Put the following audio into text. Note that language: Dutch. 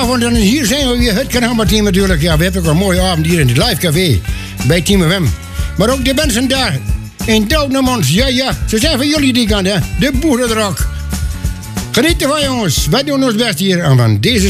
avond en hier zijn we weer, het Kanaalteam natuurlijk. Ja, we hebben ook een mooie avond hier in het live café bij Team FM. Maar ook de mensen daar in Doudnemons, ja, ze zijn van jullie die kant, hè. De boerendrok. Geniet ervan, jongens. Wij doen ons best hier en van deze